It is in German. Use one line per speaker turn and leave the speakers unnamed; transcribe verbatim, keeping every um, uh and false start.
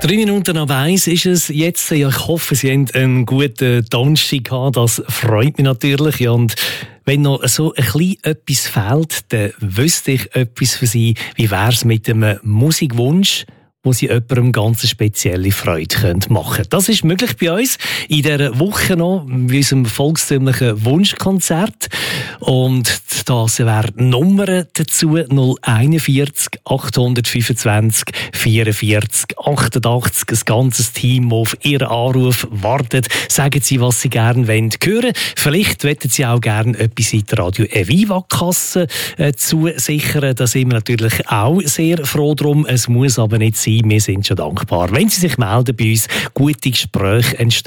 Drei Minuten ab eins ist es jetzt. Ja, ich hoffe, Sie haben einen guten Donnerstag gehabt. Das freut mich natürlich. Ja, und wenn noch so ein bisschen etwas fehlt, dann wüsste ich etwas für Sie. Wie wäre es mit einem Musikwunsch, wo Sie jemandem ganz eine spezielle Freude machen können? Das ist möglich bei uns in dieser Woche noch, bei unserem volkstümlichen Wunschkonzert. Und das wäre die Nummer dazu null einundvierzig achthundertfünfundzwanzig vierundvierzig achtundachtzig. Das ganze Team, das auf Ihren Anruf wartet. Sagen Sie, was Sie gerne hören wollen. Vielleicht wollen Sie auch gerne etwas in der Radio Viva-Kasse äh, zusichern. Da sind wir natürlich auch sehr froh drum. Es muss aber nicht sein. Wir sind schon dankbar, wenn Sie sich melden bei uns, gute Gespräche entstehen.